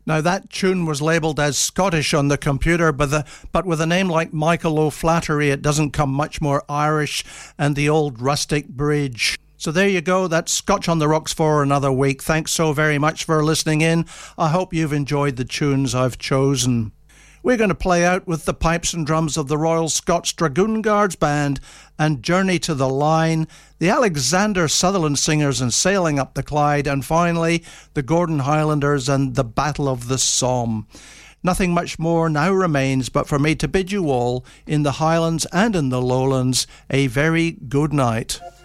Now, that tune was labelled as Scottish on the computer, but with a name like Michael O'Flaherty, it doesn't come much more Irish and the old rustic bridge. So there you go, that's Scotch on the Rocks for another week. Thanks so very much for listening in. I hope you've enjoyed the tunes I've chosen. We're going to play out with the pipes and drums of the Royal Scots Dragoon Guards Band and Journey to the Line, the Alexander Sutherland Singers and Sailing Up the Clyde, and finally the Gordon Highlanders and the Battle of the Somme. Nothing much more now remains but for me to bid you all, in the Highlands and in the Lowlands, a very good night.